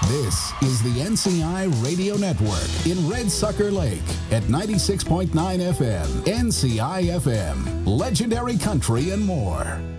This is the NCI Radio Network in Red Sucker Lake at 96.9 FM, NCI FM, legendary country and more.